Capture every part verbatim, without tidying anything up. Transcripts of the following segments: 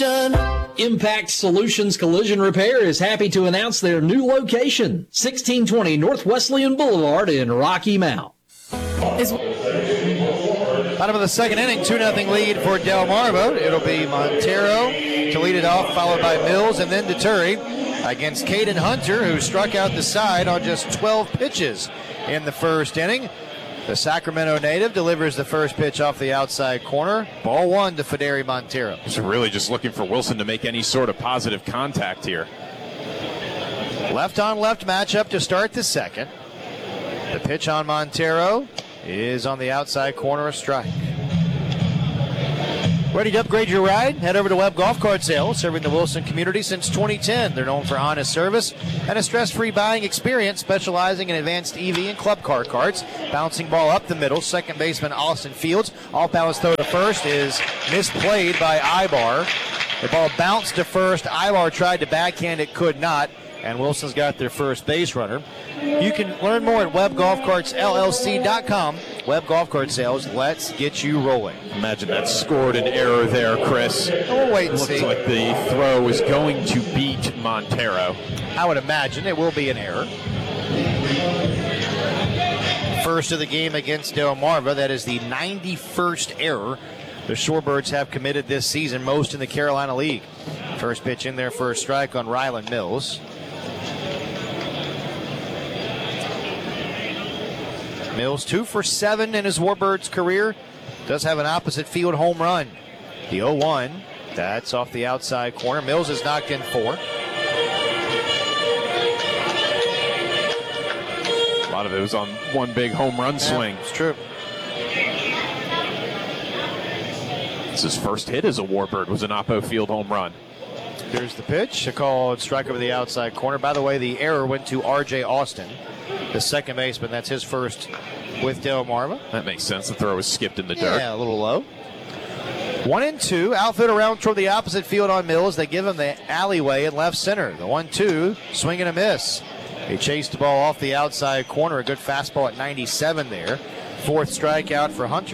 Impact Solutions Collision Repair is happy to announce their new location, sixteen twenty North Wesleyan Boulevard in Rocky Mount. Is- Bottom of the second inning, two nothing lead for Delmarva. It'll be Montero to lead it off, followed by Mills and then Deturi against Caden Hunter, who struck out the side on just twelve pitches in the first inning. The Sacramento native delivers the first pitch off the outside corner. Ball one to Federi Montero. He's really just looking for Wilson to make any sort of positive contact here. Left on left matchup to start the second. The pitch on Montero is on the outside corner, a strike. Ready to upgrade your ride? Head over to Webb Golf Cart Sales, serving the Wilson community since twenty ten. They're known for honest service and a stress-free buying experience, specializing in advanced E V and club car carts. Bouncing ball up the middle, second baseman Austin Fields. Off-balance throw to first is misplayed by Ibar. The ball bounced to first. Ibar tried to backhand it, could not. And Wilson's got their first base runner. You can learn more at webb golf carts l l c dot com. Webb Golf Cart Sales, let's get you rolling. Imagine that scored an error there, Chris. We'll wait and Looks see. like the throw is going to beat Montero. I would imagine it will be an error. First of the game against Delmarva. That is the ninety-first error the Shorebirds have committed this season, most in the Carolina League. First pitch in there for a strike on Ryland Mills. Mills two for seven in his Warbirds career. Does have an opposite field home run. The oh one, that's off the outside corner. Mills has knocked in four. A lot of it was on one big home run swing. Yeah, it's true. It's his first hit as a Warbird was an Oppo Field home run. Here's the pitch. A called strike over the outside corner. By the way, the error went to R J Austin, the second baseman. That's his first with Delmarva. That makes sense. The throw was skipped in the dirt. Yeah, a little low. One and two. Outfield around toward the opposite field on Mills. They give him the alleyway in left center. The one two, swing and a miss. He chased the ball off the outside corner. A good fastball at ninety-seven there. Fourth strikeout for Hunter.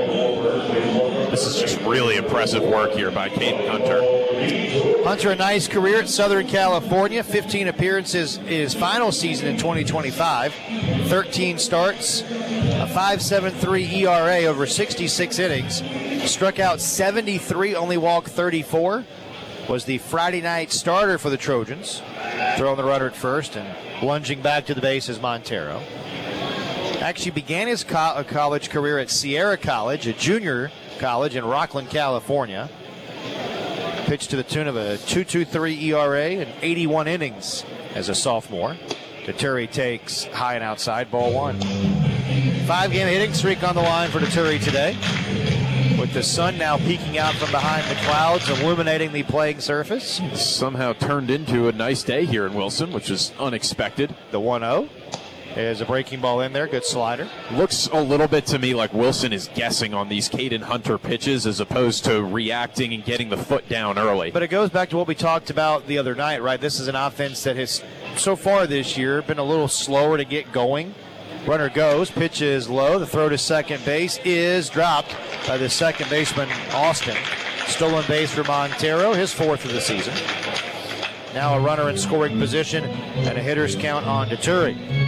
This is just really impressive work here by Caden Hunter. Hunter, a nice career at Southern California. fifteen appearances in his final season in twenty twenty-five. thirteen starts, a five point seven three E R A over sixty-six innings. Struck out seventy-three, only walked thirty-four. Was the Friday night starter for the Trojans. Throwing the runner at first and lunging back to the base is Montero. Actually began his co- college career at Sierra College, a junior college in Rockland, California. Pitched to the tune of a two point two three E R A and eighty-one innings as a sophomore. Deturi takes high and outside, ball one. Five-game hitting streak on the line for Deturi today, with the sun now peeking out from behind the clouds, illuminating the playing surface. Somehow turned into a nice day here in Wilson, which is unexpected. The one oh. Is a breaking ball in there. Good slider. Looks a little bit to me like Wilson is guessing on these Caden Hunter pitches as opposed to reacting and getting the foot down early. But it goes back to what we talked about the other night, right? This is an offense that has, so far this year, been a little slower to get going. Runner goes. Pitch is low. The throw to second base is dropped by the second baseman, Austin. Stolen base for Montero, his fourth of the season. Now a runner in scoring position and a hitter's count on Deturi.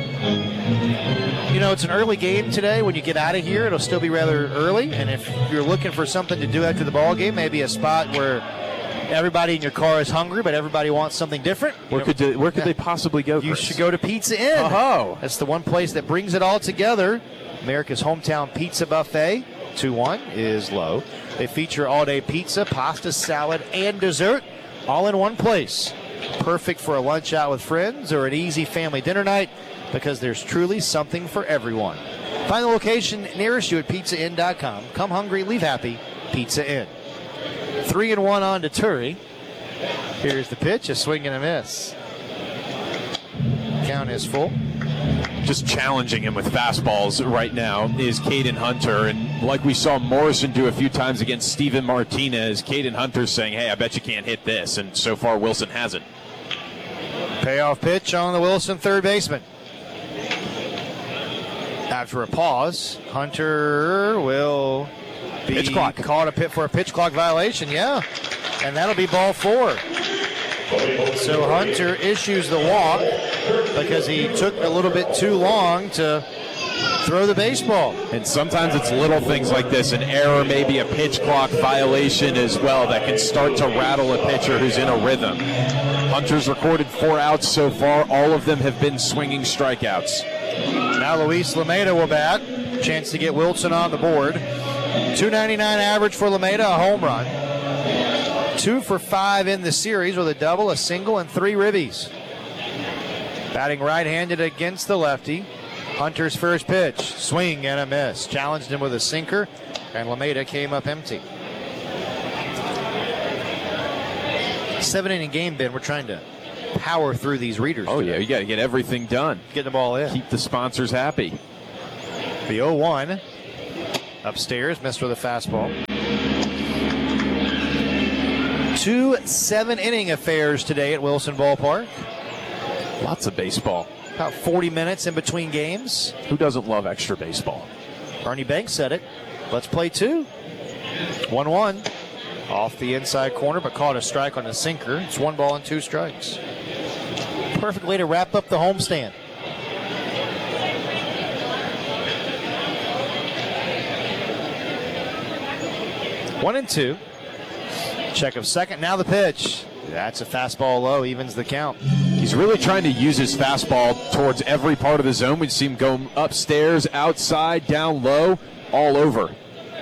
You know, it's an early game today. When you get out of here, it'll still be rather early. And if you're looking for something to do after the ball game, maybe a spot where everybody in your car is hungry, but everybody wants something different. Where could they, where could they possibly go, You Chris? should go to Pizza Inn. Oh. That's the one place that brings it all together. America's hometown pizza buffet. two one is low. They feature all-day pizza, pasta, salad, and dessert, all in one place. Perfect for a lunch out with friends or an easy family dinner night, because there's truly something for everyone. Find the location nearest you at pizza inn dot com. Come hungry, leave happy. Pizza Inn. Three and one on Deturi. Here's the pitch, a swing and a miss. Count is full. Just challenging him with fastballs right now is Caden Hunter. And like we saw Morrison do a few times against Steven Martinez, Caden Hunter's saying, hey, I bet you can't hit this. And so far, Wilson hasn't. Payoff pitch on the Wilson third baseman. After a pause, Hunter will be pitch clock. called a pit for a pitch clock violation. Yeah, And that'll be ball four. So Hunter issues the walk because he took a little bit too long to throw the baseball. And sometimes it's little things like this, an error, maybe a pitch clock violation as well, that can start to rattle a pitcher who's in a rhythm. Hunter's recorded four outs so far. All of them have been swinging strikeouts. Now Luis Lameda will bat. Chance to get Wilson on the board. two ninety-nine average for Lameda, a home run. Two for five in the series with a double, a single, and three ribbies. Batting right-handed against the lefty. Hunter's first pitch, swing and a miss. Challenged him with a sinker, and Lameda came up empty. Seven inning game, Ben. We're trying to power through these readers. Oh, today. yeah, you got to get everything done. Getting the ball in. Keep the sponsors happy. The oh one upstairs, missed with a fastball. Two seven-inning affairs today at Wilson Ballpark. Lots of baseball. About forty minutes in between games. Who doesn't love extra baseball? Ernie Banks said it. Let's play two. one one. Off the inside corner, but caught a strike on a sinker. It's one ball and two strikes. Perfect way to wrap up the homestand. One and two. Check of second. Now the pitch. That's a fastball low. Evens the count. He's really trying to use his fastball towards every part of the zone. We see him go upstairs, outside, down low, all over.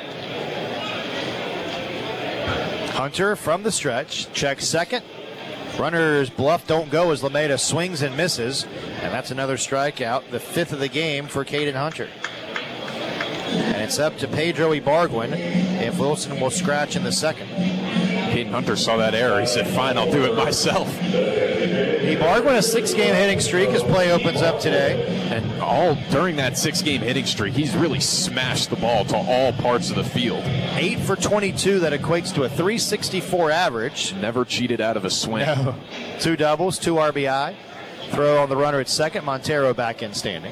Hunter from the stretch. Checks second. Runners bluff don't go as Lameda swings and misses. And that's another strikeout. The fifth of the game for Caden Hunter. And it's up to Pedro Ibargüen if Wilson will scratch in the second. Caden Hunter saw that error. He said, fine, I'll do it myself. Ibargüen, a six-game hitting streak as play opens up today. And all during that six-game hitting streak, he's really smashed the ball to all parts of the field. eight for twenty-two, that equates to a three sixty-four average. Never cheated out of a swing. No. Two doubles, two R B I. Throw on the runner at second. Montero back in standing.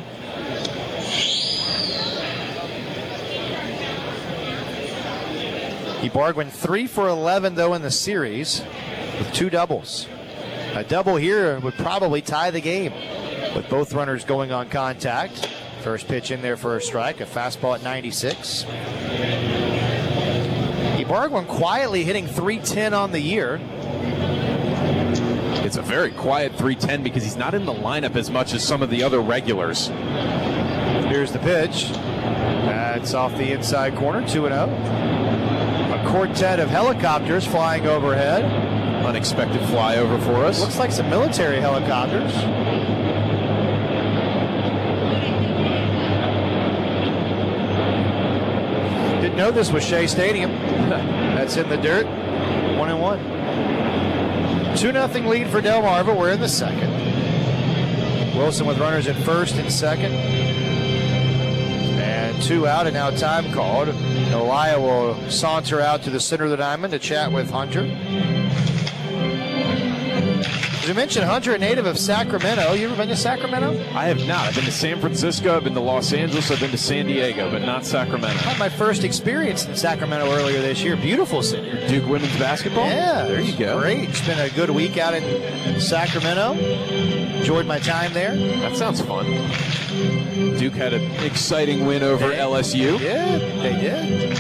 Ibargüen three for eleven, though, in the series with two doubles. A double here would probably tie the game with both runners going on contact. First pitch in there for a strike, a fastball at ninety-six. Ibargüen quietly hitting three ten on the year. It's a very quiet three ten because he's not in the lineup as much as some of the other regulars. Here's the pitch. That's off the inside corner, two and oh. Quartet of helicopters flying overhead. Unexpected flyover for us. Looks like some military helicopters. Didn't know this was Shea Stadium. That's in the dirt. One and one. Two nothing lead for Delmarva. We're in the second. Wilson with runners at first and second. And two out, and now time called. Elia will saunter out to the center of the diamond to chat with Hunter. As we mentioned, Hunter, a native of Sacramento. You ever been to Sacramento? I have not. I've been to San Francisco, I've been to Los Angeles, I've been to San Diego, but not Sacramento. I had my first experience in Sacramento earlier this year. Beautiful city. Duke women's basketball? Yeah. There you go. Great. It's been a good week out in Sacramento. Enjoyed my time there. That sounds fun. Duke had an exciting win over They, L S U. Yeah, they did.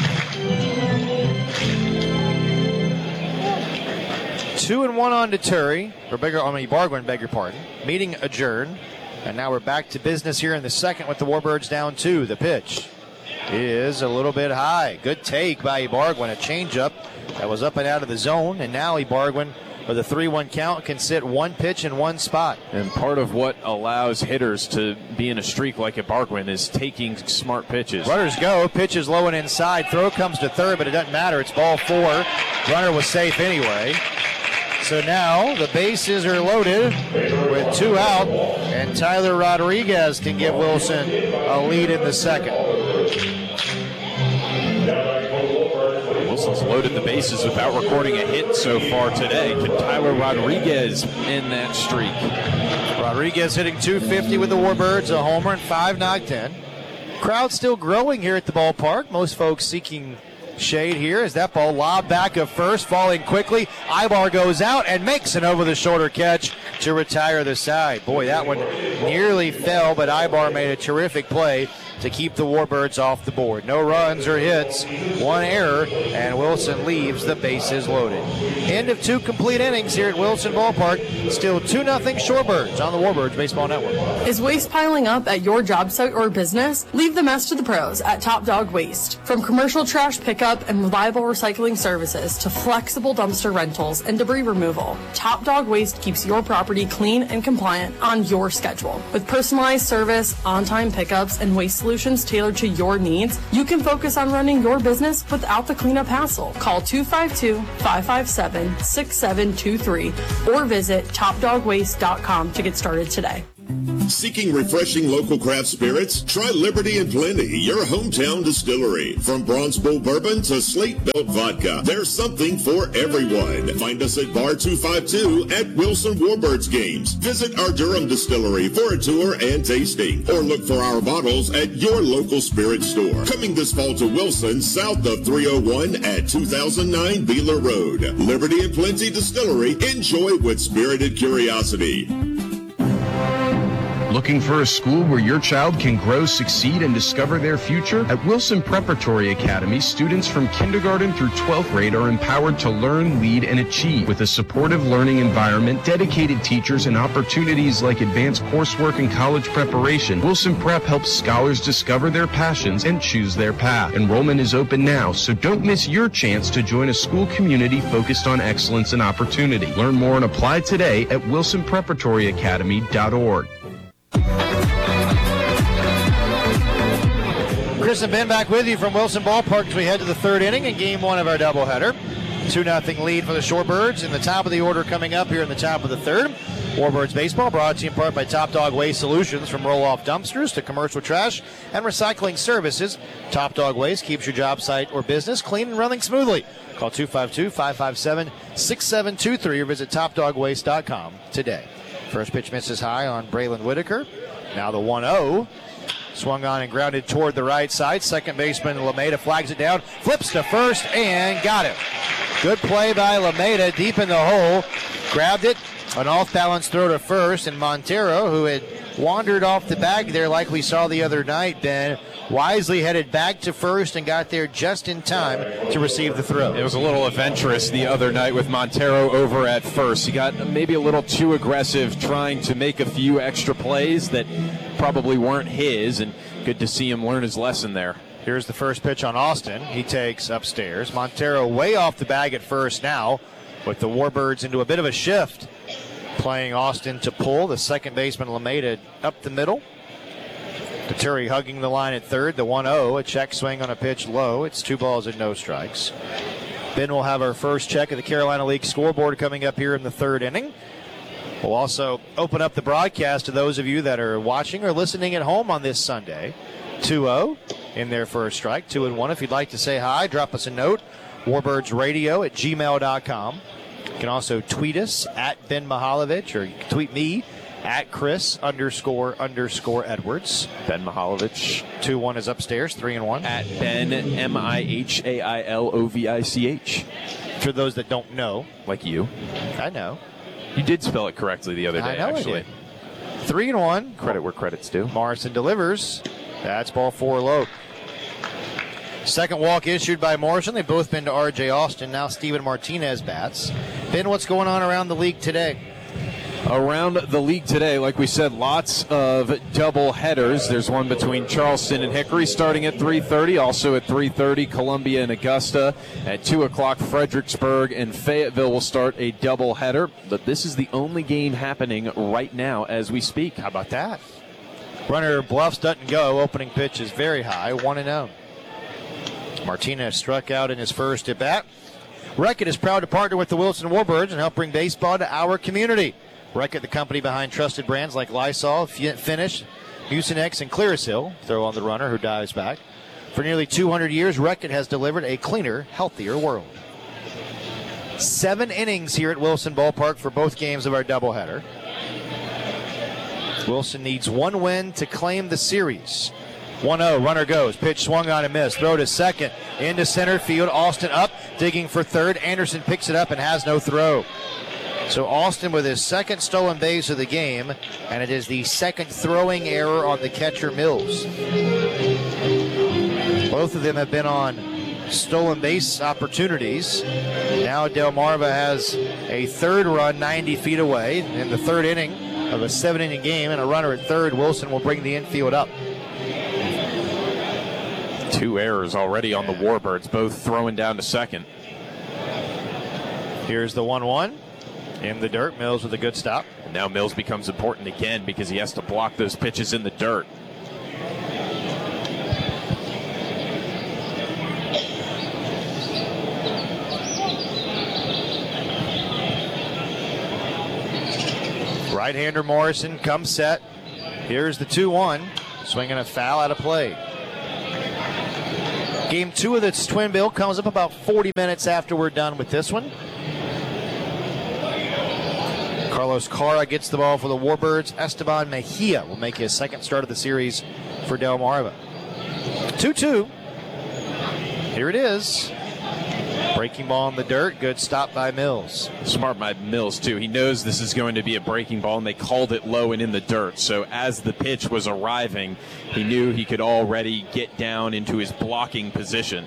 Two and one on to Turry. Or bigger, I mean, Ibargüen, beg your pardon. Meeting adjourned. And now we're back to business here in the second with the Warbirds down two. The pitch is a little bit high. Good take by Ibargüen. A changeup that was up and out of the zone. And now Ibargüen, with a three one count, can sit one pitch in one spot. And part of what allows hitters to be in a streak like Ibargüen is taking smart pitches. Runners go. Pitch is low and inside. Throw comes to third, but it doesn't matter. It's ball four. Runner was safe anyway. So now the bases are loaded with two out, and Tyler Rodriguez can give Wilson a lead in the second. Wilson's loaded the bases without recording a hit so far today. Can Tyler Rodriguez end that streak? Rodriguez hitting two fifty with the Warbirds, a homer and five knocked in. Crowd still growing here at the ballpark. Most folks seeking shade here as that ball lobbed back at first, falling quickly. Ibar goes out and makes an over-the-shoulder catch to retire the side. Boy, that one nearly fell, but Ibar made a terrific play to keep the Warbirds off the board. No runs or hits, one error, and Wilson leaves the bases loaded. End of two complete innings here at Wilson Ballpark. Still two nothing Shorebirds on the Warbirds Baseball Network. Is waste piling up at your job site or business? Leave the mess to the pros at Top Dog Waste. From commercial trash pickup and reliable recycling services to flexible dumpster rentals and debris removal, Top Dog Waste keeps your property clean and compliant on your schedule. With personalized service, on-time pickups, and waste solutions tailored to your needs, you can focus on running your business without the cleanup hassle. Call two five two, five five seven, six seven two three or visit top dog waste dot com to get started today. Seeking refreshing local craft spirits? Try Liberty and Plenty, your hometown distillery. From Bronze Bull Bourbon to Slate Belt Vodka, there's something for everyone. Find us at Bar two five two at Wilson Warbirds Games. Visit our Durham distillery for a tour and tasting, or look for our bottles at your local spirit store. Coming this fall to Wilson, south of three oh one at two thousand nine Beeler Road. Liberty and Plenty Distillery. Enjoy with spirited curiosity. Looking for a school where your child can grow, succeed, and discover their future? At Wilson Preparatory Academy, students from kindergarten through twelfth grade are empowered to learn, lead, and achieve. With a supportive learning environment, dedicated teachers, and opportunities like advanced coursework and college preparation, Wilson Prep helps scholars discover their passions and choose their path. Enrollment is open now, so don't miss your chance to join a school community focused on excellence and opportunity. Learn more and apply today at wilson preparatory academy dot org. Chris and Ben back with you from Wilson Ballpark as we head to the third inning in game one of our doubleheader. two nothing lead for the Shorebirds in the top of the order coming up here in the top of the third. Warbirds Baseball brought to you in part by Top Dog Waste Solutions. From roll-off dumpsters to commercial trash and recycling services, Top Dog Waste keeps your job site or business clean and running smoothly. Call two five two, five five seven, six seven two three or visit top dog waste dot com today. First pitch misses high on Braylon Whitaker. Now the one oh. Swung on and grounded toward the right side. Second baseman Lameda flags it down, flips to first, and got it. Good play by Lameda, deep in the hole. Grabbed it, an off-balance throw to first, and Montero, who had wandered off the bag there like we saw the other night, Ben, wisely headed back to first and got there just in time to receive the throw. It was a little adventurous the other night with Montero over at first. He got maybe a little too aggressive trying to make a few extra plays that probably weren't his, and good to see him learn his lesson there. Here's the first pitch on Austin. He takes upstairs. Montero way off the bag at first now, with the Warbirds into a bit of a shift. Playing Austin to pull. The second baseman Lameda up the middle. Katuri hugging the line at third. The one oh, a check swing on a pitch low. It's two balls and no strikes. Ben will have our first check of the Carolina League scoreboard coming up here in the third inning. We'll also open up the broadcast to those of you that are watching or listening at home on this Sunday. two oh in there for a strike. two and one. If you'd like to say hi, drop us a note. warbirdsradio at gmail dot com. You can also tweet us at Ben Mihaljevic, or you can tweet me at Chris underscore underscore Edwards. Ben Mihaljevic. two one is upstairs, three and one. At Ben, M I H A I L O V I C H. For those that don't know. Like you. I know. You did spell it correctly the other day, I know actually. I did. Three and one. Credit where credit's due. Morrison delivers. That's ball four low. Second walk issued by Morrison. They've both been to R J Austin. Now Steven Martinez bats. Ben, what's going on around the league today? Around the league today, like we said, lots of double headers. There's one between Charleston and Hickory starting at three thirty. Also at three thirty, Columbia and Augusta. At two o'clock, Fredericksburg and Fayetteville will start a double header. But this is the only game happening right now as we speak. How about that? Runner bluffs, doesn't go. Opening pitch is very high, one and oh. Martinez struck out in his first at bat. Reckitt is proud to partner with the Wilson Warbirds and help bring baseball to our community. Reckitt, the company behind trusted brands like Lysol, Finish, Mucinex, and Clearasil. Throw on the runner who dives back. For nearly two hundred years, Reckitt has delivered a cleaner, healthier world. Seven innings here at Wilson Ballpark for both games of our doubleheader. Wilson needs one win to claim the series. one oh, runner goes. Pitch swung on and missed. Throw to second. into center field. Austin up, digging for third. Anderson picks it up and has no throw. So Austin with his second stolen base of the game, and it is the second throwing error on the catcher, Mills. Both of them have been on stolen base opportunities. Now Delmarva has a third run ninety feet away in the third inning of a seven-inning game, and a runner at third. Wilson will bring the infield up. Two errors already on the Warbirds, both throwing down to second. Here's the one one. In the dirt, Mills with a good stop. And now Mills becomes important again because he has to block those pitches in the dirt. Right-hander Morrison comes set. Here's the two one. Swinging a foul out of play. Game two of this twin bill comes up about forty minutes after we're done with this one. Carlos Cara gets the ball for the Warbirds. Esteban Mejia will make his second start of the series for Delmarva. two two. Here it is. Breaking ball in the dirt. Good stop by Mills. Smart by Mills, too. He knows this is going to be a breaking ball, and they called it low and in the dirt. So as the pitch was arriving, he knew he could already get down into his blocking position.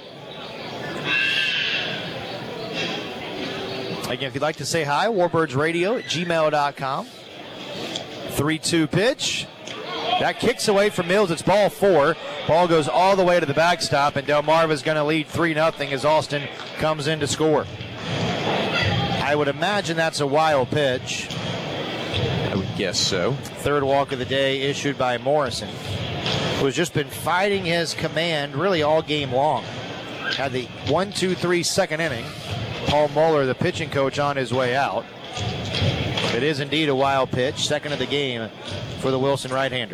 Again, if you'd like to say hi, Warbirds Radio at gmail dot com. three two pitch. That kicks away from Mills. It's ball four. Ball goes all the way to the backstop, and Delmarva is going to lead three nothing as Austin comes in to score. I would imagine that's a wild pitch. I would guess so. Third walk of the day issued by Morrison, who has just been fighting his command really all game long. Had the one two three second inning. Paul Muller, the pitching coach, on his way out. It is indeed a wild pitch, second of the game for the Wilson right-hander.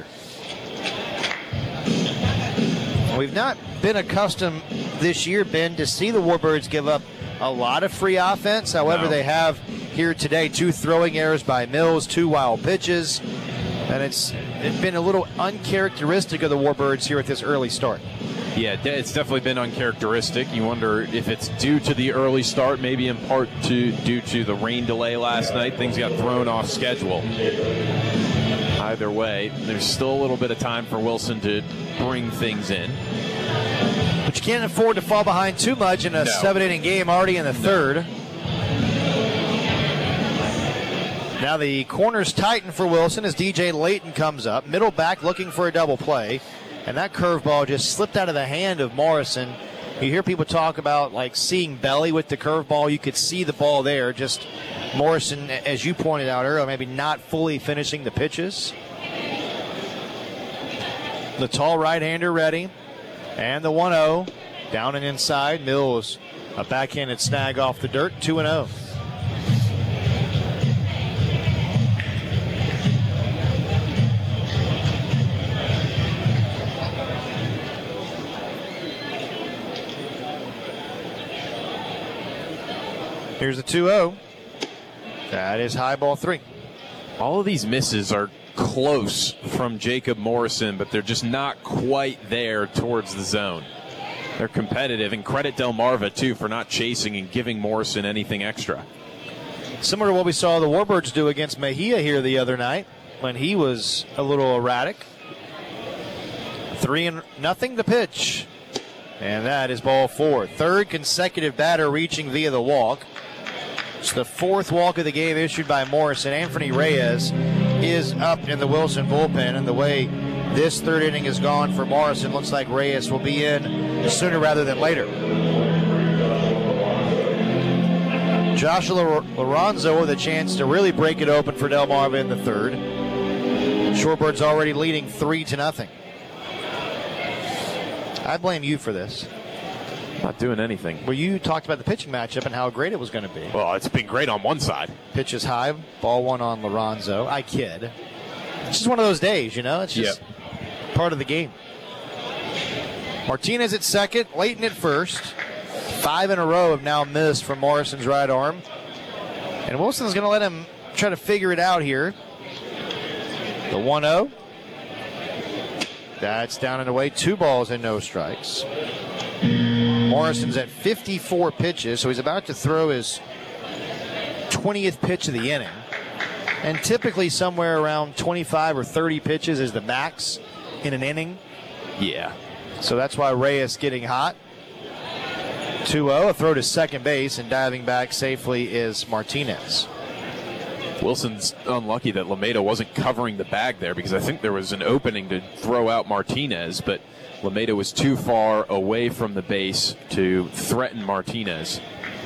We've not been accustomed this year, Ben, to see the Warbirds give up a lot of free offense. However, no. They have here today two throwing errors by Mills, two wild pitches, and it's, it's been a little uncharacteristic of the Warbirds here at this early start. Yeah, it's definitely been uncharacteristic. You wonder if it's due to the early start, maybe in part to due to the rain delay last night. Things got thrown off schedule. Either way, there's still a little bit of time for Wilson to bring things in. But you can't afford to fall behind too much in a No. seven-inning game already in the third. Now the corners tighten for Wilson as D J Layton comes up. Middle back looking for a double play. And that curveball just slipped out of the hand of Morrison. You hear people talk about like seeing belly with the curveball. You could see the ball there. Just Morrison, as you pointed out earlier, maybe not fully finishing the pitches. The tall right-hander ready. And the one oh. Down and inside. Mills, a backhanded snag off the dirt. two and oh. Here's the two oh. That is high ball three. All of these misses are close from Jacob Morrison, but they're just not quite there towards the zone. They're competitive, and credit Delmarva, too, for not chasing and giving Morrison anything extra. Similar to what we saw the Warbirds do against Mejia here the other night when he was a little erratic. Three and nothing to pitch. And that is ball four. Third consecutive batter reaching via the walk. It's the fourth walk of the game issued by Morrison. Anthony Reyes is up in the Wilson bullpen, and the way this third inning has gone for Morrison, looks like Reyes will be in sooner rather than later. Joshua Lorenzo with a chance to really break it open for Delmarva in the third. Shorebirds already leading three to nothing. I blame you for this. Not doing anything. Well, you talked about the pitching matchup and how great it was going to be. Well, it's been great on one side. Pitch is high, ball one on Lorenzo. I kid. It's just one of those days, you know? It's just Yep. part of the game. Martinez at second, Layton at first. Five in a row have now missed from Morrison's right arm. And Wilson's going to let him try to figure it out here. The one oh. That's down and away. Two balls and no strikes. Morrison's at fifty-four pitches, so he's about to throw his twentieth pitch of the inning. And typically somewhere around twenty-five or thirty pitches is the max in an inning. Yeah. So that's why Reyes getting hot. two oh, a throw to second base, and diving back safely is Martinez. Wilson's unlucky that LeMahieu wasn't covering the bag there, because I think there was an opening to throw out Martinez, but LeMahieu was too far away from the base to threaten Martinez.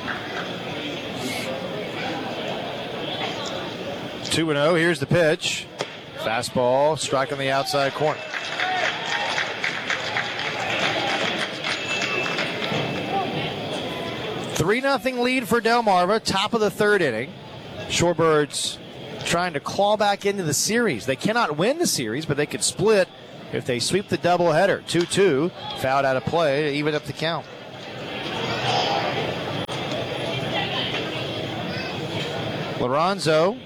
two and oh, here's the pitch. Fastball, strike on the outside corner. three nothing lead for Delmarva, top of the third inning. Shorebirds trying to claw back into the series. They cannot win the series, but they could split if they sweep the doubleheader. two two, fouled out of play to even up the count. Lorenzo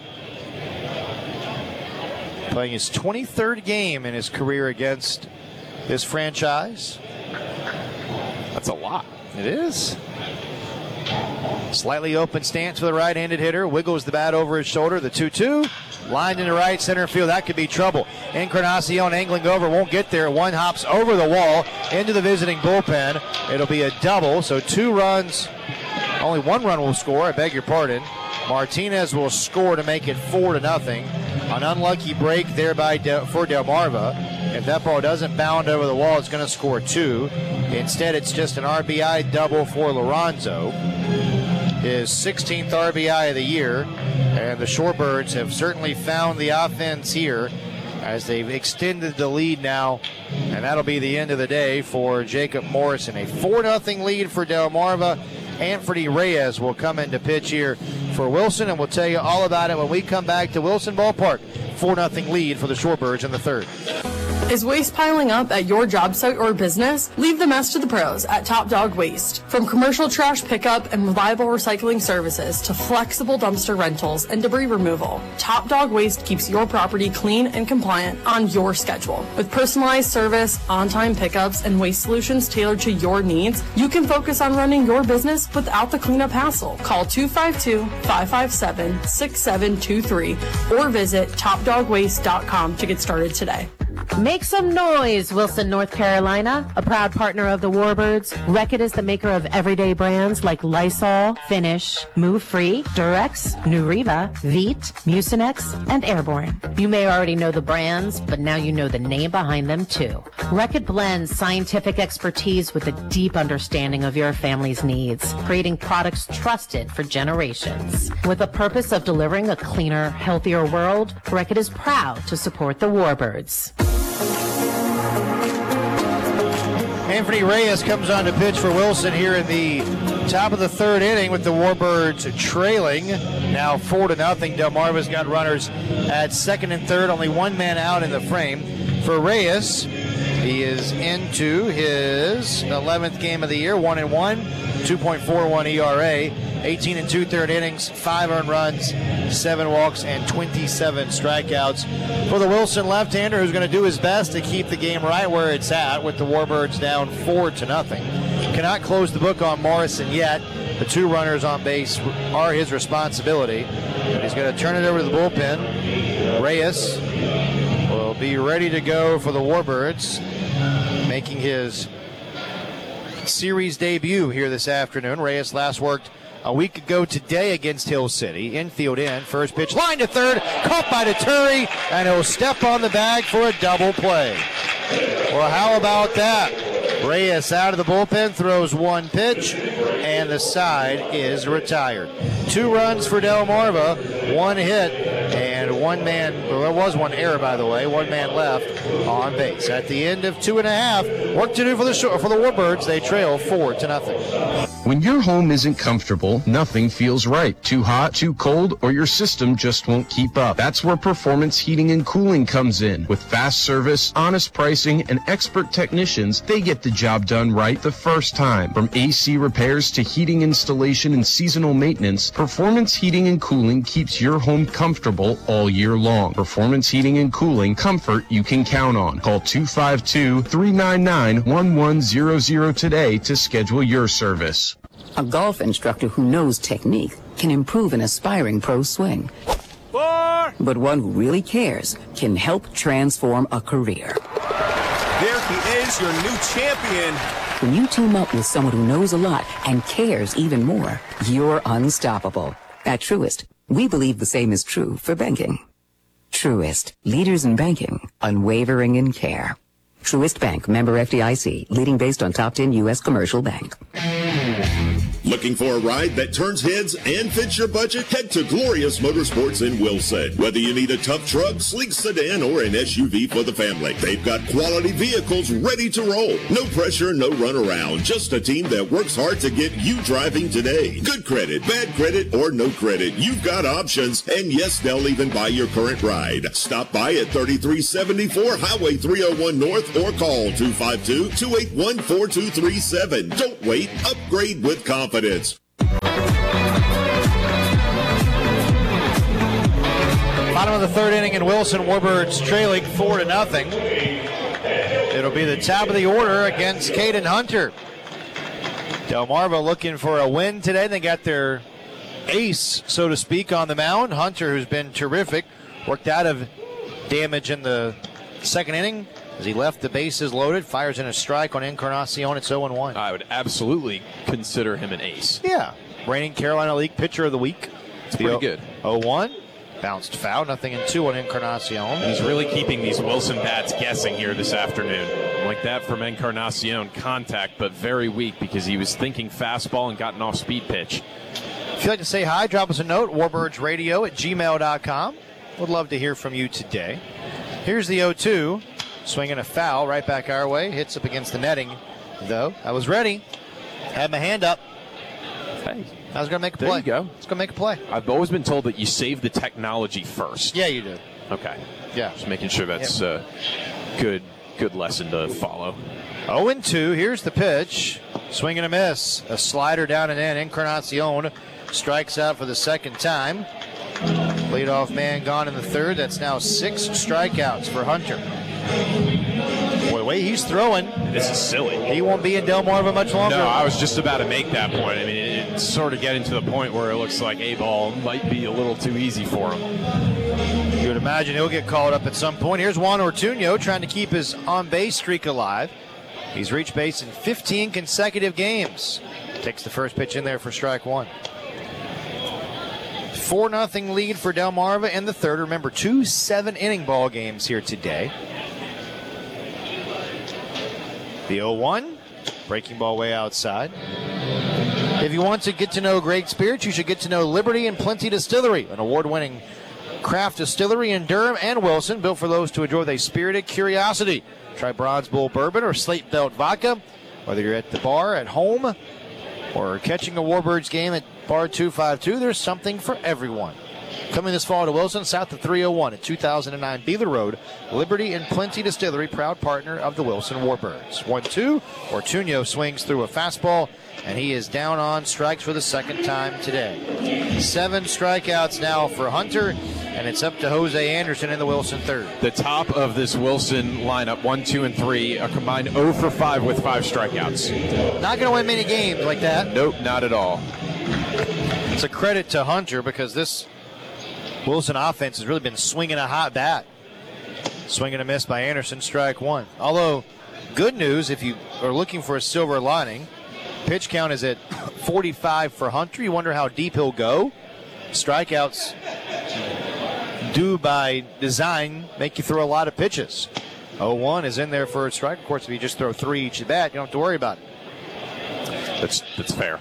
playing his twenty-third game in his career against this franchise. That's a lot. It is. Slightly open stance for the right-handed hitter. Wiggles the bat over his shoulder. The two two. Lined into right center field. That could be trouble. Encarnacion angling over. Won't get there. One hops over the wall into the visiting bullpen. It'll be a double. So two runs. Only one run will score. I beg your pardon. Martinez will score to make it four to nothing. An unlucky break there by De- for Delmarva. If that ball doesn't bound over the wall, it's going to score two. Instead, it's just an R B I double for Lorenzo. His sixteenth R B I of the year. And the Shorebirds have certainly found the offense here as they've extended the lead now. And that'll be the end of the day for Jacob Morrison. A four nothing lead for Delmarva. Anthony Reyes will come in to pitch here for Wilson, and we'll tell you all about it when we come back to Wilson Ballpark. four nothing lead for the Shorebirds in the third. Is waste piling up at your job site or business? Leave the mess to the pros at Top Dog Waste. From commercial trash pickup and reliable recycling services to flexible dumpster rentals and debris removal, Top Dog Waste keeps your property clean and compliant on your schedule. With personalized service, on-time pickups, and waste solutions tailored to your needs, you can focus on running your business without the cleanup hassle. Call two five two, five five seven, six seven two three or visit top dog waste dot com to get started today. Make some noise, Wilson, North Carolina. A proud partner of the Warbirds, Reckitt is the maker of everyday brands like Lysol, Finish, Move Free, Durex, Nuriva, Veet, Mucinex, and Airborne. You may already know the brands, but now you know the name behind them too. Reckitt blends scientific expertise with a deep understanding of your family's needs, creating products trusted for generations. With the purpose of delivering a cleaner, healthier world, Reckitt is proud to support the Warbirds. Anthony Reyes comes on to pitch for Wilson here in the top of the third inning with the Warbirds trailing. Now four to nothing. Delmarva's got runners at second and third. Only one man out in the frame. For Reyes, he is into his eleventh game of the year, one and one, two point four one E R A. eighteen and two-third innings, five earned runs, seven walks, and twenty-seven strikeouts for the Wilson left-hander, who's going to do his best to keep the game right where it's at with the Warbirds down four to nothing. Cannot close the book on Morrison yet. The two runners on base are his responsibility. He's going to turn it over to the bullpen. Reyes will be ready to go for the Warbirds, making his series debut here this afternoon. Reyes last worked a week ago today against Hill City. Infield in, first pitch, line to third, caught by Deturi, and he'll step on the bag for a double play. Well, how about that? Reyes out of the bullpen, throws one pitch, and the side is retired. Two runs for Delmarva, one hit, and one man, well, there was one error, by the way, one man left on base. At the end of two and a half, work to do for the for the Warbirds. They trail four to nothing. When your home isn't comfortable, nothing feels right. Too hot, too cold, or your system just won't keep up. That's where Performance Heating and Cooling comes in. With fast service, honest pricing, and expert technicians, they get the job done right the first time. From A C repairs to heating installation and seasonal maintenance, Performance Heating and Cooling keeps your home comfortable all year long. Performance Heating and Cooling, comfort you can count on. Call two five two, three nine nine, one one zero zero today to schedule your service. A golf instructor who knows technique can improve an aspiring pro's swing. Four. But one who really cares can help transform a career. There he is, your new champion. When you team up with someone who knows a lot and cares even more, you're unstoppable. At Truist, we believe the same is true for banking. Truist, leaders in banking, unwavering in care. Truist Bank, member F D I C, leading based on top ten U S commercial bank. Looking for a ride that turns heads and fits your budget? Head to Glorious Motorsports in Wilson. Whether you need a tough truck, sleek sedan, or an S U V for the family, they've got quality vehicles ready to roll. No pressure, no runaround. Just a team that works hard to get you driving today. Good credit, bad credit, or no credit. You've got options. And yes, they'll even buy your current ride. Stop by at thirty-three seventy-four Highway three oh one North or call two five two, two eight one, four two three seven. Don't wait. Upgrade with confidence. Bottom of the third inning in Wilson, Warbirds trailing four to nothing. It'll be the top of the order against Caden Hunter. Delmarva looking for a win today. They got their ace, so to speak, on the mound. Hunter, who's been terrific, worked out of damage in the second inning as he left the bases loaded, fires in a strike on Encarnacion. It's oh and one. I would absolutely consider him an ace. Yeah. Reigning Carolina League Pitcher of the Week. It's pretty good. oh one. Bounced foul. Nothing in two on Encarnacion. He's really keeping these Wilson bats guessing here this afternoon. Like that from Encarnacion. Contact, but very weak because he was thinking fastball and got an off-speed pitch. If you'd like to say hi, drop us a note. warbirdsradio at gmail dot com. Would love to hear from you today. Here's the oh two. Swinging a foul right back our way. Hits up against the netting, though. I was ready. Had my hand up. Hey, I was going to make a there play. you go. I was going to make a play. I've always been told that you save the technology first. Yeah, you do. Okay. Yeah. Just making sure that's a yep. uh, good, good lesson to follow. oh and two. Here's the pitch. Swing and a miss. A slider down and in. Encarnacion strikes out for the second time. Leadoff man gone in the third. That's now six strikeouts for Hunter. Boy, the way he's throwing. This is silly. He won't be in Delmarva much longer. No, I was just about to make that point. I mean, it, it's sort of getting to the point where it looks like A-ball might be a little too easy for him. You would imagine he'll get called up at some point. Here's Juan Ortuño trying to keep his on-base streak alive. He's reached base in fifteen consecutive games. Takes the first pitch in there for strike one. four nothing lead for Delmarva in the third. Remember, two seven-inning ball games here today. The oh one, breaking ball way outside. If you want to get to know great spirits, you should get to know Liberty and Plenty Distillery, an award-winning craft distillery in Durham and Wilson, built for those to enjoy with a spirited curiosity. Try Bronze Bull Bourbon or Slate Belt Vodka. Whether you're at the bar, at home, or catching a Warbirds game at Bar two five two, there's something for everyone. Coming this fall to Wilson, south of three oh one at two thousand nine Beaver Road, Liberty and Plenty Distillery, proud partner of the Wilson Warbirds. one two, Ortuño swings through a fastball, and he is down on strikes for the second time today. Seven strikeouts now for Hunter, and it's up to Jose Anderson in the Wilson third. The top of this Wilson lineup, one, two, and three, are combined oh for five with five strikeouts. Not going to win many games like that. Nope, not at all. It's a credit to Hunter because this Wilson offense has really been swinging a hot bat. Swing and a miss by Anderson, strike one. Although, good news, if you are looking for a silver lining, pitch count is at forty-five for Hunter. You wonder how deep he'll go. Strikeouts do by design make you throw a lot of pitches. oh one is in there for a strike. Of course, if you just throw three each at bat, you don't have to worry about it. That's, that's fair.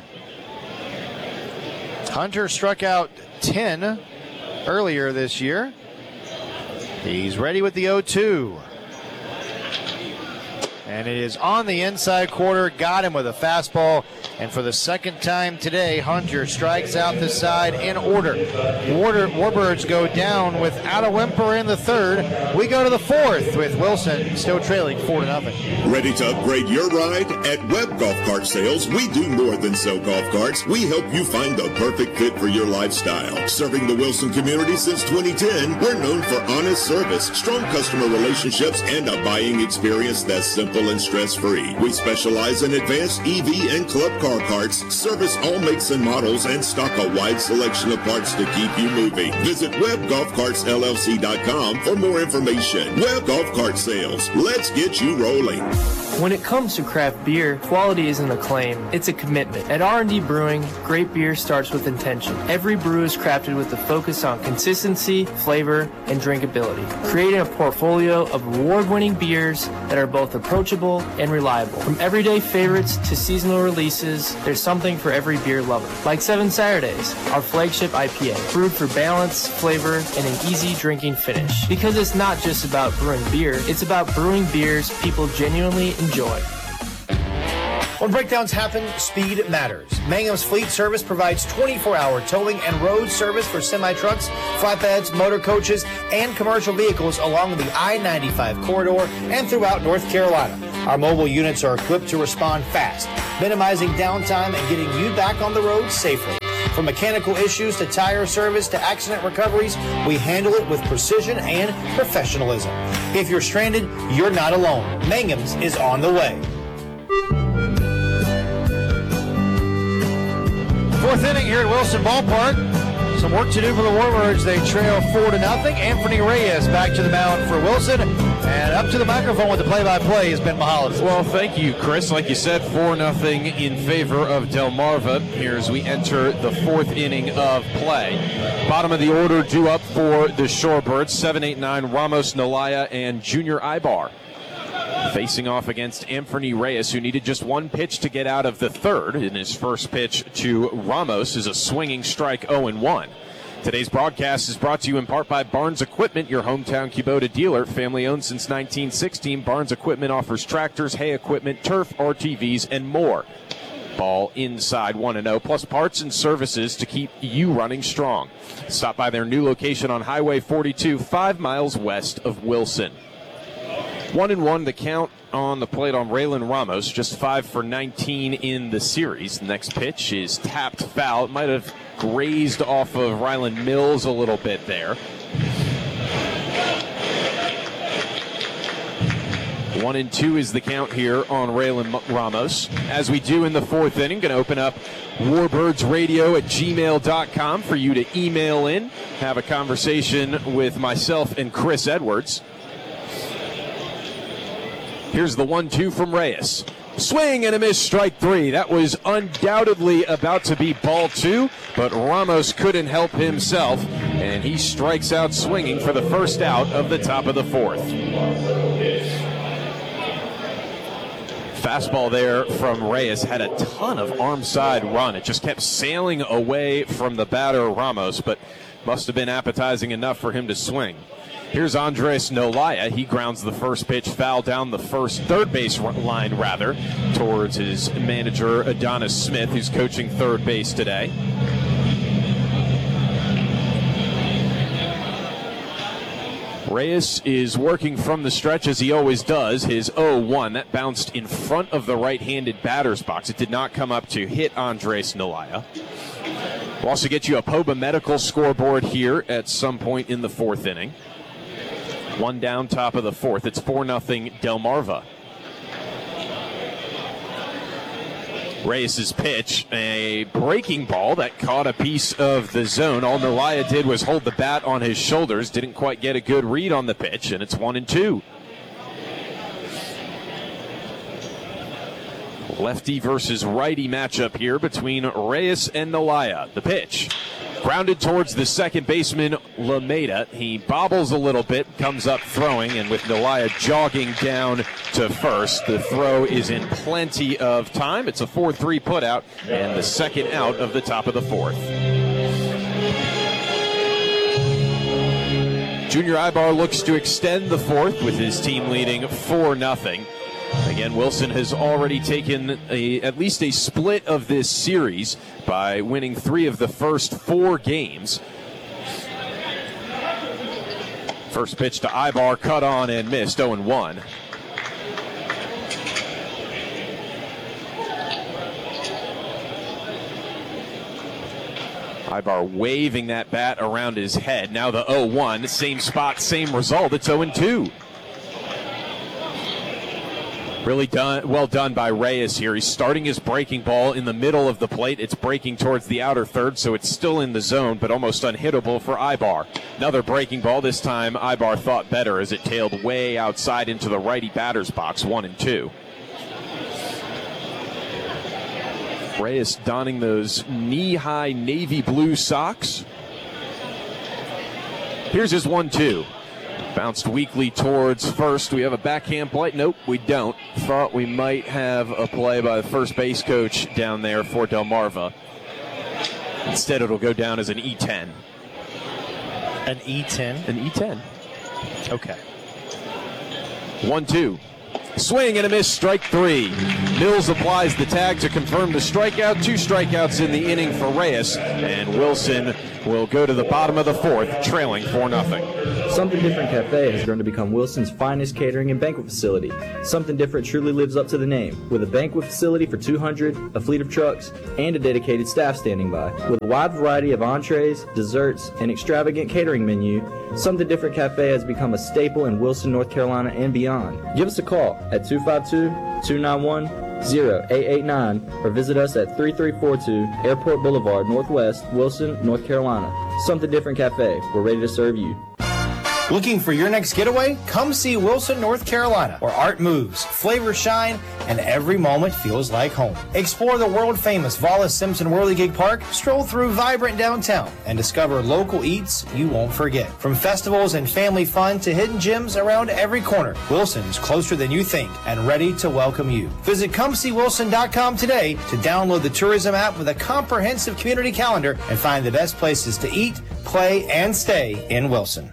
Hunter struck out ten earlier this year. He's ready with the oh two. And it is on the inside quarter. Got him with a fastball. And for the second time today, Hunter strikes out the side in order. Warder, Warbirds go down without a whimper in the third. We go to the fourth with Wilson still trailing four to nothing. Ready to upgrade your ride? At Webb Golf Cart Sales, we do more than sell golf carts. We help you find the perfect fit for your lifestyle. Serving the Wilson community since twenty ten, we're known for honest service, strong customer relationships, and a buying experience that's simple and stress-free. We specialize in advanced E V and club car carts, service all makes and models, and stock a wide selection of parts to keep you moving. Visit Webb Golf Carts L L C dot com for more information. Webb Golf Cart Sales. Let's get you rolling. When it comes to craft beer, quality isn't a claim, it's a commitment. At R and D Brewing, great beer starts with intention. Every brew is crafted with a focus on consistency, flavor, and drinkability, creating a portfolio of award-winning beers that are both approachable and reliable. From everyday favorites to seasonal releases, there's something for every beer lover. Like Seven Saturdays, our flagship I P A, brewed for balance, flavor, and an easy drinking finish. Because it's not just about brewing beer, it's about brewing beers people genuinely enjoy. When breakdowns happen, speed matters. Mangum's Fleet Service provides twenty-four hour towing and road service for semi-trucks, flatbeds, motor coaches, and commercial vehicles along the I ninety-five corridor and throughout North Carolina. Our mobile units are equipped to respond fast, minimizing downtime and getting you back on the road safely. From mechanical issues to tire service to accident recoveries, we handle it with precision and professionalism. If you're stranded, you're not alone. Mangum's is on the way. Fourth inning here at Wilson Ballpark. Some work to do for the Warbirds. They trail four to nothing. Anthony Reyes back to the mound for Wilson. And up to the microphone with the play-by-play is Ben Mahalis. Well, thank you, Chris. Like you said, four nothing in favor of Delmarva here as we enter the fourth inning of play. Bottom of the order due up for the Shorebirds, seven eight nine, Ramos Nolaya and Junior Ibar. Facing off against Anthony Reyes, who needed just one pitch to get out of the third. And his first pitch to Ramos is a swinging strike, oh and one. Today's broadcast is brought to you in part by Barnes Equipment, your hometown Kubota dealer. Family owned since nineteen sixteen, Barnes Equipment offers tractors, hay equipment, turf, R T Vs, and more. Ball inside one and oh, plus parts and services to keep you running strong. Stop by their new location on Highway forty-two, five miles west of Wilson. One and one, the count on the plate on Raylan Ramos, just five for nineteen in the series. The next pitch is tapped foul. It might have grazed off of Ryland Mills a little bit there. One and two is the count here on Raylan Ramos. As we do in the fourth inning, going to open up warbirdsradio at gmail dot com for you to email in, have a conversation with myself and Chris Edwards. Here's the one two from Reyes. Swing and a miss, strike three. That was undoubtedly about to be ball two, but Ramos couldn't help himself, and he strikes out swinging for the first out of the top of the fourth. Fastball there from Reyes had a ton of arm side run. It just kept sailing away from the batter Ramos, but must have been appetizing enough for him to swing. Here's Andres Nolaya. He grounds the first pitch foul down the first third base line, rather, towards his manager, Adonis Smith, who's coaching third base today. Reyes is working from the stretch as he always does. His oh one, that bounced in front of the right-handed batter's box. It did not come up to hit Andres Nolaya. We'll also get you a P O B A medical scoreboard here at some point in the fourth inning. One down, top of the fourth. It's four nothing Delmarva. Reyes' pitch, a breaking ball that caught a piece of the zone. All Nolaya did was hold the bat on his shoulders. Didn't quite get a good read on the pitch, and it's one and two. Lefty versus righty matchup here between Reyes and Nolaya. The pitch. Grounded towards the second baseman, Lameda. He bobbles a little bit, comes up throwing, and with Nolaya jogging down to first, the throw is in plenty of time. It's a four three putout, and the second out of the top of the fourth. Junior Ibar looks to extend the fourth with his team leading four nothing. Again, Wilson has already taken a, at least a split of this series by winning three of the first four games. First pitch to Ibar, cut on and missed, oh and one. Ibar waving that bat around his head. Now the oh one, same spot, same result. It's oh and two. Really done, well done by Reyes here. He's starting his breaking ball in the middle of the plate. It's breaking towards the outer third, so it's still in the zone, but almost unhittable for Ibar. Another breaking ball. This time Ibar thought better as it tailed way outside into the righty batter's box, one and two. Reyes donning those knee-high navy blue socks. Here's his one two. Bounced weakly towards first. We have a backhand play. Nope, we don't. Thought we might have a play by the first base coach down there for Delmarva. Instead, it'll go down as an E ten. An E ten? An E ten. Okay. one two. Swing and a miss, strike three. Mills applies the tag to confirm the strikeout. Two strikeouts in the inning for Reyes, and Wilson will go to the bottom of the fourth, trailing four nothing. Something Different Cafe has grown to become Wilson's finest catering and banquet facility. Something Different truly lives up to the name, with a banquet facility for two hundred, a fleet of trucks, and a dedicated staff standing by. With a wide variety of entrees, desserts, and extravagant catering menu, Something Different Cafe has become a staple in Wilson, North Carolina, and beyond. Give us a call at two five two, two nine one, zero eight eight nine or visit us at thirty-three forty-two Airport Boulevard, Northwest, Wilson, North Carolina. Something Different Cafe. We're ready to serve you. Looking for your next getaway? Come see Wilson, North Carolina, where art moves, flavors shine, and every moment feels like home. Explore the world-famous Wallace Simpson Whirligig Park, stroll through vibrant downtown, and discover local eats you won't forget. From festivals and family fun to hidden gems around every corner, Wilson's closer than you think and ready to welcome you. Visit come see wilson dot com today to download the tourism app with a comprehensive community calendar and find the best places to eat, play, and stay in Wilson.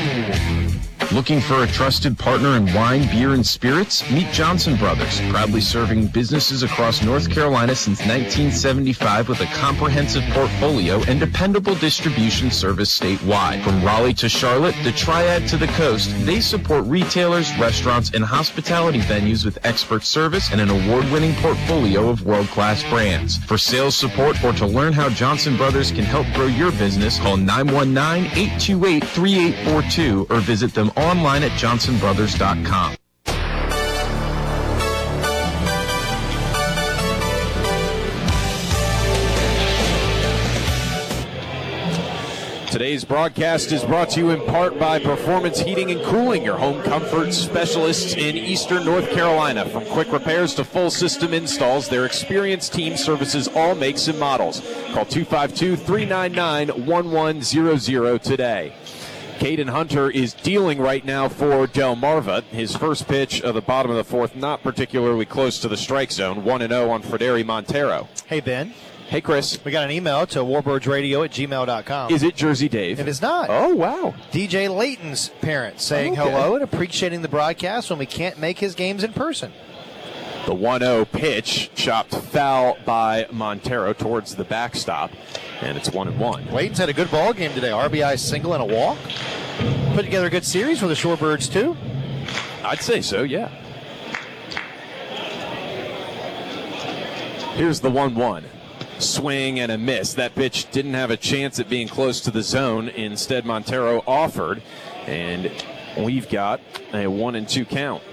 Looking for a trusted partner in wine, beer, and spirits? Meet Johnson Brothers, proudly serving businesses across North Carolina since nineteen seventy-five with a comprehensive portfolio and dependable distribution service statewide. From Raleigh to Charlotte, the Triad to the coast, they support retailers, restaurants, and hospitality venues with expert service and an award-winning portfolio of world-class brands. For sales support or to learn how Johnson Brothers can help grow your business, call nine one nine, eight two eight, three eight four two or visit them online at johnson brothers dot com. Today's broadcast is brought to you in part by Performance Heating and Cooling, your home comfort specialists in Eastern North Carolina. From quick repairs to full system installs, their experienced team services all makes and models. Call two five two, three nine nine, one one zero zero today. Caden Hunter is dealing right now for Delmarva. His first pitch of the bottom of the fourth, not particularly close to the strike zone. one and oh on Frederi Montero. Hey, Ben. Hey, Chris. We got an email to warbirds radio at gmail dot com. Is it Jersey Dave? It is not. Oh, wow. D J Layton's parents saying okay. hello and appreciating the broadcast when we can't make his games in person. The one oh pitch chopped foul by Montero towards the backstop, and it's one and one. Layton's had a good ball game today. R B I single and a walk. Put together a good series for the Shorebirds, too. I'd say so, yeah. Here's the one one. Swing and a miss. That pitch didn't have a chance at being close to the zone. Instead, Montero offered, and we've got a one and two count.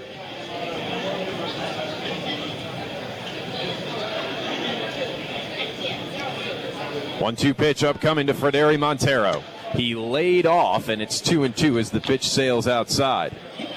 one two pitch upcoming to Frederi Montero. He laid off, and it's two and two as the pitch sails outside.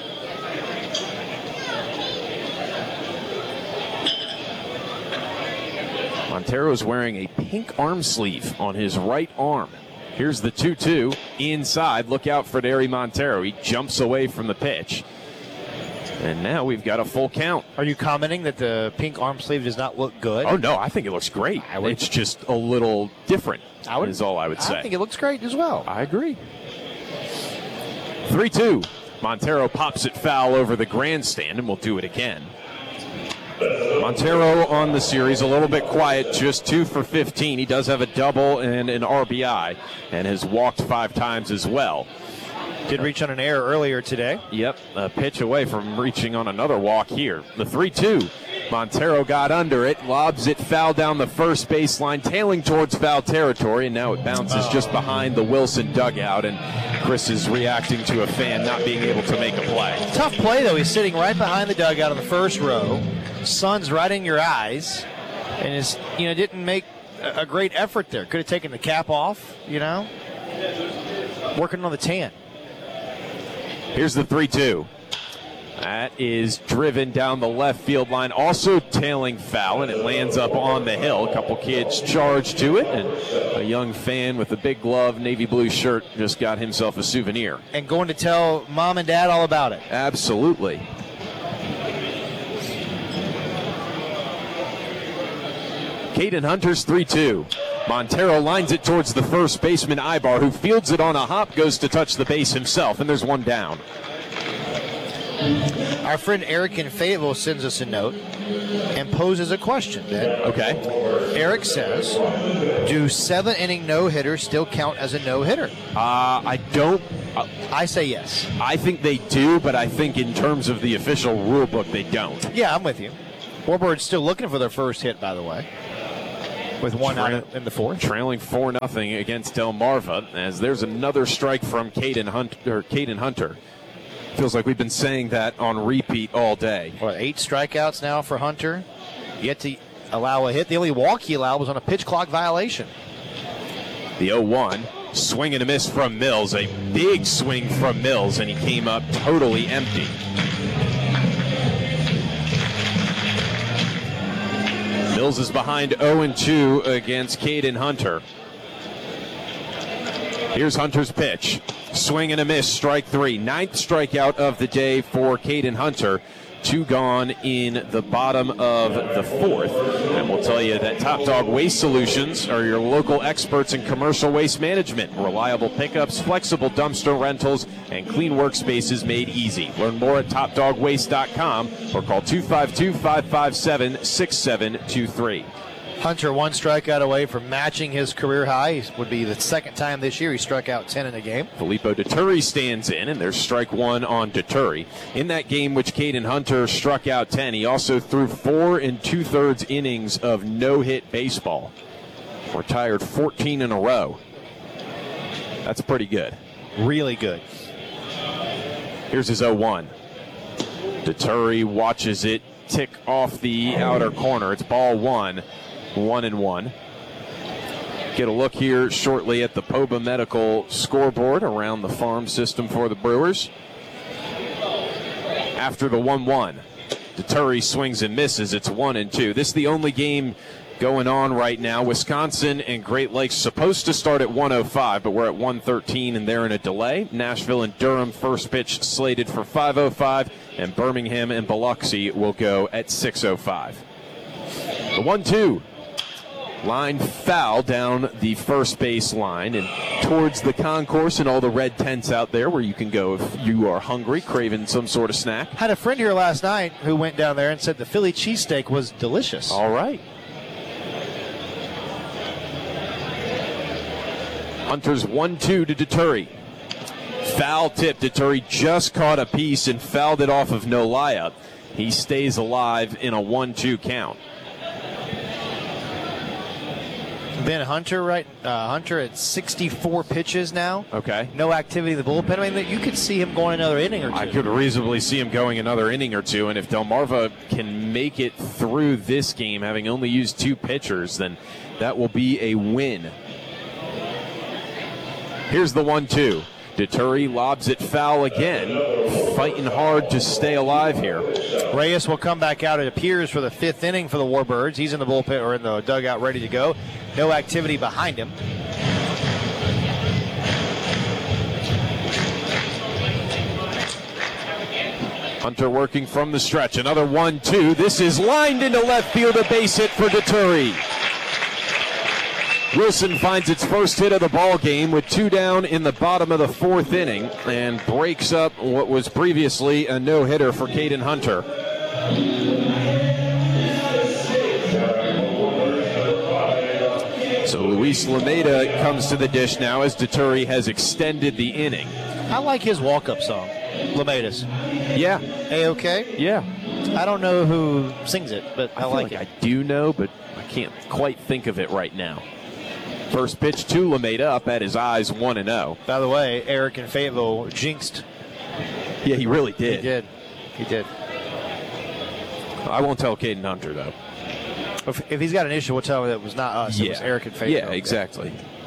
Montero's wearing a pink arm sleeve on his right arm. Here's the two two inside. Look out for Frederi Montero. He jumps away from the pitch. And now we've got a full count. Are you commenting that the pink arm sleeve does not look good? Oh, no, I think it looks great. I would, it's just a little different, I would, is all I would say. I think it looks great as well. I agree. three two. Montero pops it foul over the grandstand, and we'll do it again. Montero on the series, a little bit quiet, just two for fifteen. He does have a double and an R B I and has walked five times as well. Did reach on an error earlier today. Yep, a pitch away from reaching on another walk here. The three two. Montero got under it, lobs it foul down the first baseline, tailing towards foul territory, and now it bounces just behind the Wilson dugout, and Chris is reacting to a fan not being able to make a play. Tough play, though. He's sitting right behind the dugout in the first row. Sun's right in your eyes, and is you know didn't make a great effort there. Could have taken the cap off, you know, working on the tan. Here's the three two. That is driven down the left field line, also tailing foul, and it lands up on the hill. A couple kids charged to it, and a young fan with a big glove, navy blue shirt, just got himself a souvenir. And going to tell mom and dad all about it. Absolutely. Caden Hunter's three two. Montero lines it towards the first baseman, Ibar, who fields it on a hop, goes to touch the base himself, and there's one down. Our friend Eric in Fayetteville sends us a note and poses a question, Ben. Okay. Eric says, do seven-inning no-hitters still count as a no-hitter? Uh, I don't. Uh, I say yes. I think they do, but I think in terms of the official rule book, they don't. Yeah, I'm with you. Warbirds still looking for their first hit, by the way, with one Tra- out in the fourth. Trailing four nothing against Delmarva, as there's another strike from Caden Hunt, or Caden Hunter. Feels like we've been saying that on repeat all day. Well, eight strikeouts now for Hunter. Yet to allow a hit. The only walk he allowed was on a pitch clock violation. The oh one. Swing and a miss from Mills. A big swing from Mills, and he came up totally empty. Mills is behind oh and two against Caden Hunter. Here's Hunter's pitch. Swing and a miss, strike three. Ninth strikeout of the day for Caden Hunter. Two gone in the bottom of the fourth. And we'll tell you that Top Dog Waste Solutions are your local experts in commercial waste management. Reliable pickups, flexible dumpster rentals, and clean workspaces made easy. Learn more at top dog waste dot com or call two five two, five five seven, six seven two three. Hunter one strikeout away from matching his career high. It would be the second time this year he struck out ten in a game. Filippo Deturi stands in, and there's strike one on Deturi. In that game which Caden Hunter struck out ten, he also threw four and two-thirds innings of no-hit baseball. Retired fourteen in a row. That's pretty good. Really good. Here's his oh one. Deturi watches it tick off the outer corner. It's ball one. One and one. Get a look here shortly at the P O B A Medical scoreboard around the farm system for the Brewers. After the one one, Deturi swings and misses. It's one and two. This is the only game going on right now. Wisconsin and Great Lakes supposed to start at one oh five, but we're at one thirteen and they're in a delay. Nashville and Durham first pitch slated for five oh five, and Birmingham and Biloxi will go at six oh five. The one two. Line foul down the first base line and towards the concourse and all the red tents out there where you can go if you are hungry, craving some sort of snack. Had a friend here last night who went down there and said the Philly cheesesteak was delicious. All right. Hunter's one two to Deturi. Foul tip. Deturi just caught a piece and fouled it off of Nolaya. He stays alive in a one two count. Ben Hunter, right? Uh, Hunter at sixty-four pitches now. Okay. No activity in the bullpen. I mean, you could see him going another inning or two. I could reasonably see him going another inning or two, and if Delmarva can make it through this game, having only used two pitchers, then that will be a win. Here's the one two. Deturi lobs it foul again, fighting hard to stay alive here. Reyes will come back out, it appears, for the fifth inning for the Warbirds. He's in the bullpen or in the dugout ready to go. No activity behind him. Hunter working from the stretch. Another one two. This is lined into left field, a base hit for Deturi. Wilson finds its first hit of the ball game with two down in the bottom of the fourth inning and breaks up what was previously a no-hitter for Caden Hunter. Luis Lameda comes to the dish now as Deturi has extended the inning. I like his walk-up song, Lameda's. Yeah. A-okay? Yeah. I don't know who sings it, but I, I like, like it. I do know, but I can't quite think of it right now. First pitch to Lameda, up at his eyes, one and oh. By the way, Eric in Fayetteville jinxed. Yeah, he really did. He did. He did. I won't tell Caden Hunter, though. If, if he's got an issue, we'll tell him that it was not us. Yeah. It was Eric in Fayetteville. Yeah, exactly.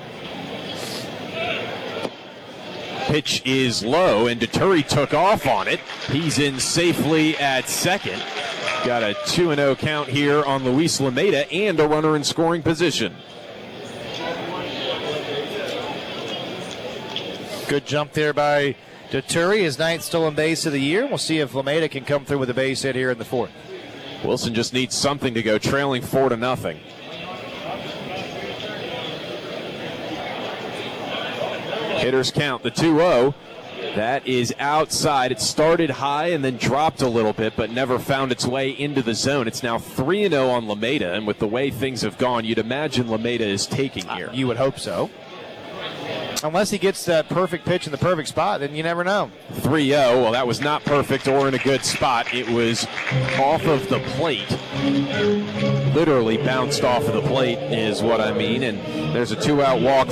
Pitch is low, and Deturi took off on it. He's in safely at second. Got a two and oh count here on Luis Lameda and a runner in scoring position. Good jump there by Deturi. His ninth stolen base of the year. We'll see if Lameda can come through with a base hit here in the fourth. Wilson just needs something to go, trailing four to nothing. Hitters count the two oh. That is outside. It started high and then dropped a little bit, but never found its way into the zone. It's now three and oh on Lameda, and with the way things have gone, you'd imagine Lameda is taking here. You would hope so. Unless he gets that perfect pitch in the perfect spot, then you never know. three oh. Well, that was not perfect or in a good spot. It was off of the plate. Literally bounced off of the plate is what I mean. And there's a two-out walk